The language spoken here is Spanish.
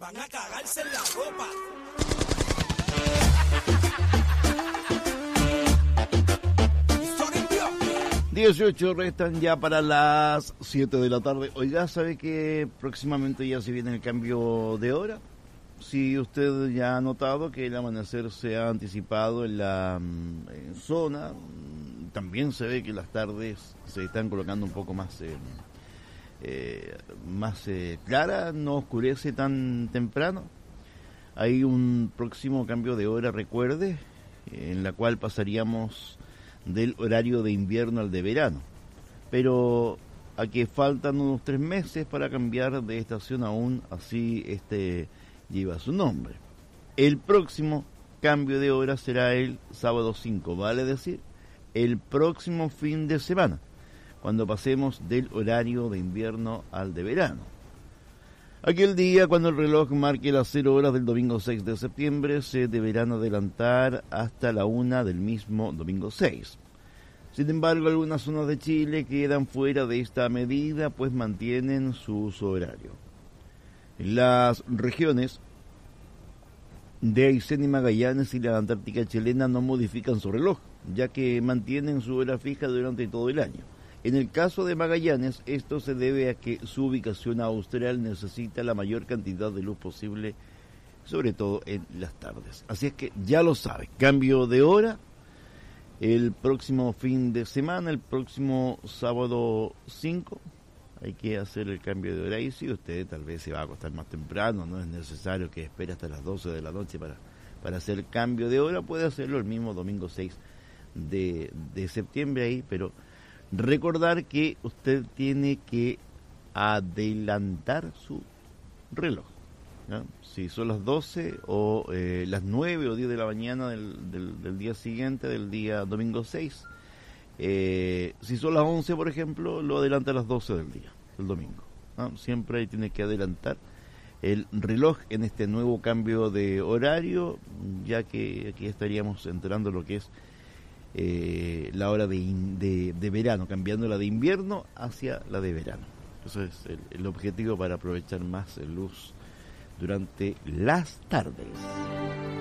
van a cagarse en la ropa. 18 restan ya para las 7 de la tarde. Oiga, ¿sabe que próximamente ya se viene el cambio de hora? Si usted ya ha notado que el amanecer se ha anticipado en la zona, también se ve que las tardes se están colocando un poco más claras, no oscurece tan temprano. Hay un próximo cambio de hora, recuerde, en la cual pasaríamos del horario de invierno al de verano, pero a que faltan unos 3 meses para cambiar de estación aún, así lleva su nombre. El próximo cambio de hora será el sábado 5, vale decir, el próximo fin de semana, cuando pasemos del horario de invierno al de verano. Aquel día, cuando el reloj marque las 0 horas del domingo 6 de septiembre, se deberán adelantar hasta la 1 del mismo domingo 6. Sin embargo, algunas zonas de Chile quedan fuera de esta medida, pues mantienen su uso horario. Las regiones de Aysén y Magallanes y la Antártica chilena no modifican su reloj, ya que mantienen su hora fija durante todo el año. En el caso de Magallanes, esto se debe a que su ubicación austral necesita la mayor cantidad de luz posible, sobre todo en las tardes. Así es que ya lo sabe, cambio de hora el próximo fin de semana, el próximo sábado 5, hay que hacer el cambio de hora. Y si usted tal vez se va a acostar más temprano, no es necesario que espere hasta las 12 de la noche para hacer el cambio de hora, puede hacerlo el mismo domingo 6 de septiembre ahí, pero recordar que usted tiene que adelantar su reloj, ¿no? Si son las 12 o las 9 o 10 de la mañana del día siguiente, del día domingo 6, si son las 11, por ejemplo, lo adelanta a las 12 del domingo, ¿no? Siempre ahí tiene que adelantar el reloj en este nuevo cambio de horario, ya que aquí estaríamos entrando lo que es la hora de verano, cambiando la de invierno hacia la de verano. Eso es el objetivo, para aprovechar más luz durante las tardes.